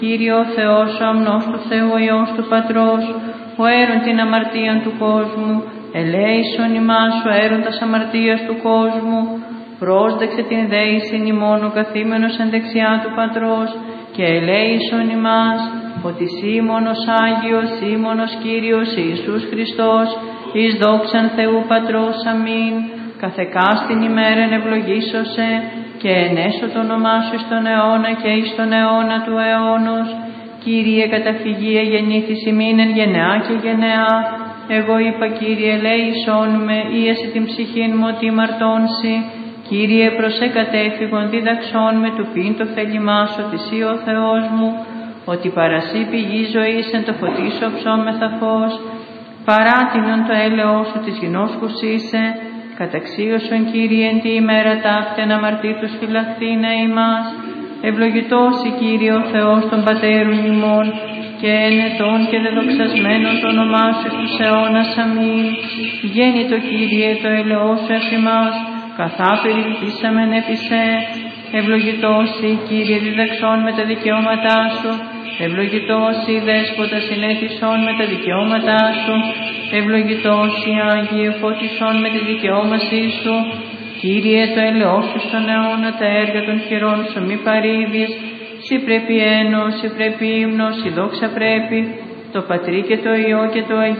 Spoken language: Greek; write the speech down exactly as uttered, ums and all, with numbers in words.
Κύριε ο Θεός, ο αμνός του Θεού, ο Υιός του Πατρός, ο έρων την αμαρτίαν του κόσμου, ελέησον ημάς, ο έρων τας αμαρτίας του κόσμου, πρόσδεξε την δέησιν ημών ο καθήμενος εν δεξιά του Πατρός, και ελέησον ημάς, ότι σύ μόνος Άγιος, σύ μόνος Κύριος Ιησούς Χριστός, εις δόξαν Θεού Πατρός, αμήν, καθεκάστην ημέραν ευλογήσωσε, και ενέσω το όνομά σου εις τον αιώνα και εις τον αιώνα του αιώνος. Κύριε, καταφυγία γεννήθης ημίν εν γενεά και γενεά. Εγώ είπα, Κύριε, ελέησόν με, ίαση την ψυχήν μου ότι μαρτώνσει. Κύριε, προσέ κατέφυγον δίδαξόν με του πίν το θέλημά σου, ότι σύ ο Θεός μου, ότι παρασύ πηγή ζωής εν το φωτίσω ψώμεθα φως. Παράτηνον το έλεος σου της γινώσκους είσαι, καταξίωσον, Κύριε, εν τη ημέρα ταύτη αναμαρτήτους φυλαχθήνε ημάς. Ευλογητός η Κύριε ο Θεός των πατέρων ημών, και ενετών και δεδοξασμένος το όνομά σου στους αιώνας, αμήν. Γέννητο, Κύριε, το έλεος σου εφ' ημάς, καθά περιπτήσαμεν επί σε. Ευλογητός η Κύριε, διδαξών με τα δικαιώματά σου. Ευλογητός η Δέσποτα, συνέτησον με τα δικαιώματά σου. Ευλογητός η Άγιε, φώτισον με τη δικαιώμασή σου. Κύριε, το έλεος σου στον αιώνα, τα έργα των χειρών σου μη παρήβεις. Συ πρέπει ένος, συ πρέπει ύμνος, η δόξα πρέπει, το Πατρί και το Υιό και το Αγίο